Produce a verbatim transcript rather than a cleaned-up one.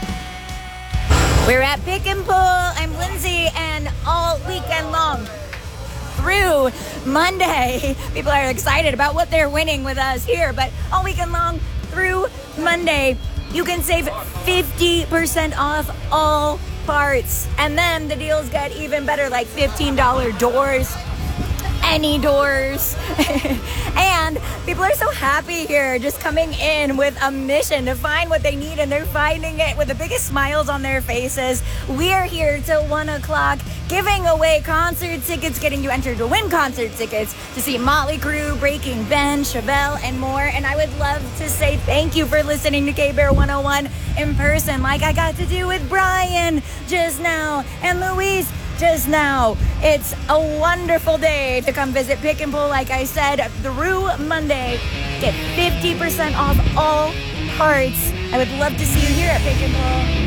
We're at Pick and Pull. I'm Lindsay, and all weekend long through Monday, people are excited about what they're winning with us here, but all weekend long through Monday, you can save fifty percent off all parts. And then the deals get even better, like fifteen dollars doors, any doors. And people are so happy here, just coming in with a mission to find what they need, and they're finding it with the biggest smiles on their faces. We're here till one o'clock giving away concert tickets, getting you entered to win concert tickets to see Motley Crue, Breaking Bench, Chevelle, and more. And I would love to say thank you for listening to K-Bear one oh one in person, like I got to do with Brian just now and Luis just now. It's a wonderful day to come visit Pick and Pull, like I said, through Monday. Get fifty percent off all parts. I would love to see you here at Pick and Pull.